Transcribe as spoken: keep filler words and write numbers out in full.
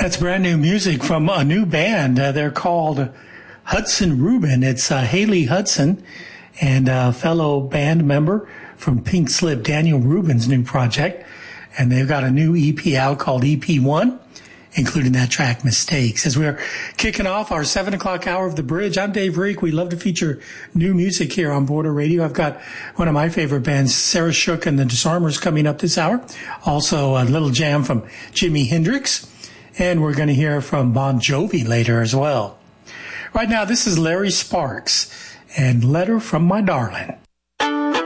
That's brand new music from a new band. Uh, they're called Hudson Rubin. It's uh, Haley Hudson and a fellow band member from Pink Slip, Daniel Rubin's new project. And they've got a new E P out called E P one, including that track Mistakes. As we're kicking off our seven o'clock hour of the bridge, I'm Dave Reek. We love to feature new music here on Border Radio. I've got one of my favorite bands, Sarah Shook and the Disarmers, coming up this hour. Also a little jam from Jimi Hendrix. And we're going to hear from Bon Jovi later as well. Right now, this is Larry Sparks and Letter from My Darling.